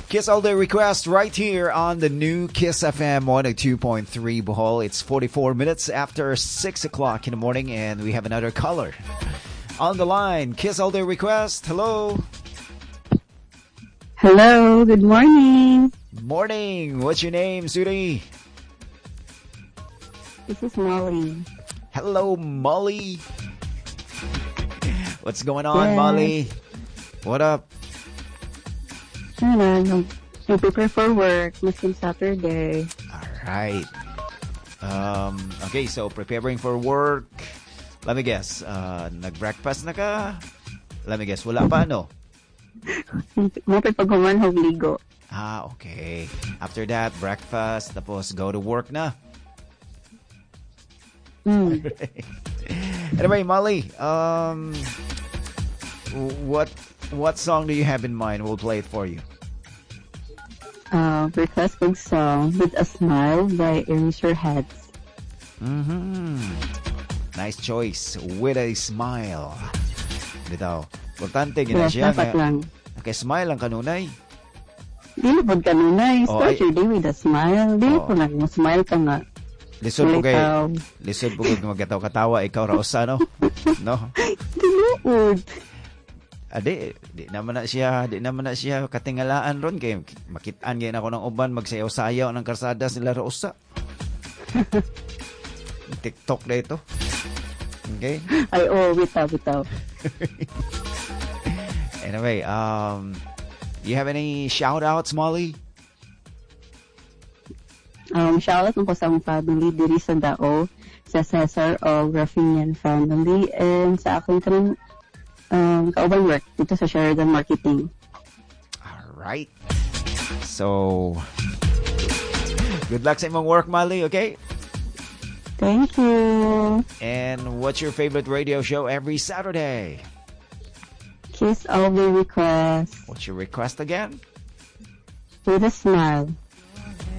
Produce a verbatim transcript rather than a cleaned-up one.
Kiss All Day Request right here on the new Kiss F M one oh two point three Bohol. It's forty-four minutes after six o'clock in the morning, and we have another caller on the line. Kiss All Day Request. Hello. Hello. Good morning. Morning. What's your name, Suri? This is Molly. Hello, Molly. What's going on, yes. Molly? What up? Ano, I prepare for work. Muslim Saturday. Alright. Um, okay, so preparing for work. Let me guess. Uh, nag-breakfast na ka? Let me guess. Wala pa, no? Mapit paghuman hog ligo. Ah, okay. After that, breakfast. Tapos go to work na. Mm. Anyway, Molly, um, what what song do you have in mind? We'll play it for you. Uh, request kong song With a Smile by Eraserheads. Mm-hmm. Nice choice. With a Smile. Bitaw. Importante gina Yes, siya dapat nga. lang. Okay, smile ang kanunay. Dili po kanunay. Oh, Start ay- your day with a smile. Dili Oh. po lang. Smile ka nga. Lisod po kay Ikaw. Lisod po kay magkataw-katawa ikaw ra usa no. No. Tinuod. Ade, di naman na siya, di naman na siya katingalaan ron kay makitaan gyud ako ng uban magsayaw-sayaw ng karsada sila ra usa. TikTok na ito. Okay? Ay, oh, bitaw, bitaw. Anyway, um you have any shout-outs, Molly? Um, shoutout mo po sa akong family diri sa Dao, sa Cesar o Raffinian family, and sa akong kanang um, kaubang work dito sa Sheridan Marketing. All right. So, good luck sa imong work, Molly, okay? Thank you. And what's your favorite radio show every Saturday? Kiss All Day Request What's your request again? with a smile.